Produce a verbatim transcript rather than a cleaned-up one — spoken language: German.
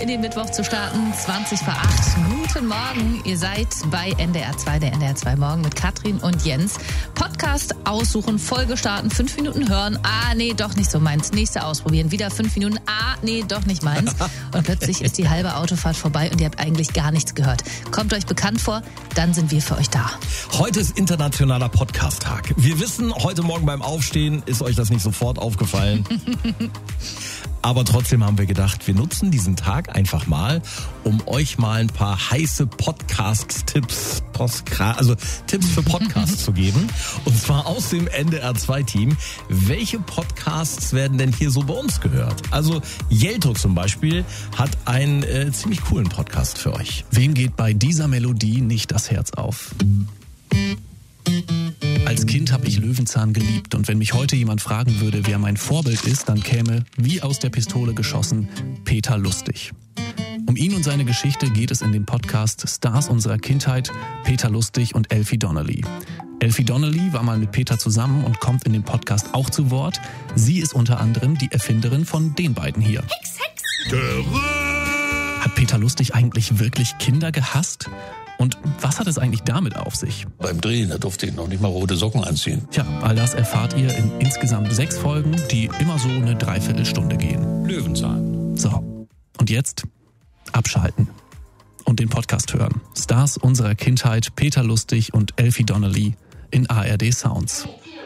in den Mittwoch zu starten. zwanzig vor acht. Guten Morgen. Ihr seid bei N D R zwei, der N D R zwei Morgen mit Katrin und Jens. Podcast aussuchen, Folge starten, fünf Minuten hören. Ah, nee, doch nicht so meins. Nächste ausprobieren. Wieder fünf Minuten. Ah, nee, doch nicht meins. Und plötzlich ist die halbe Autofahrt vorbei und ihr habt eigentlich gar nichts gehört. Kommt euch bekannt vor, dann sind wir für euch da. Heute ist internationaler Podcast-Tag. Wir wissen, heute Morgen beim Aufstehen ist euch das nicht sofort aufgefallen. Aber trotzdem haben wir gedacht, wir nutzen diesen Tag einfach mal, um euch mal ein paar heiße Podcast-Tipps, also Tipps für Podcasts zu geben. Und zwar aus dem N D R zwei Team. Welche Podcasts werden denn hier so bei uns gehört? Also Jelto zum Beispiel hat einen äh, ziemlich coolen Podcast für euch. Wem geht bei dieser Melodie nicht das Herz auf? Als Kind habe ich Löwenzahn geliebt und wenn mich heute jemand fragen würde, wer mein Vorbild ist, dann käme, wie aus der Pistole geschossen, Peter Lustig. Um ihn und seine Geschichte geht es in dem Podcast Stars unserer Kindheit, Peter Lustig und Elfie Donnelly. Elfie Donnelly war mal mit Peter zusammen und kommt in dem Podcast auch zu Wort. Sie ist unter anderem die Erfinderin von den beiden hier. Hex, Hex! Hat Peter Lustig eigentlich wirklich Kinder gehasst? Und was hat es eigentlich damit auf sich? Beim Drehen, da durfte ich noch nicht mal rote Socken anziehen. Tja, all das erfahrt ihr in insgesamt sechs Folgen, die immer so eine Dreiviertelstunde gehen. Löwenzahn. So, und jetzt abschalten und den Podcast hören. Stars unserer Kindheit, Peter Lustig und Elfie Donnelly in A R D Sounds.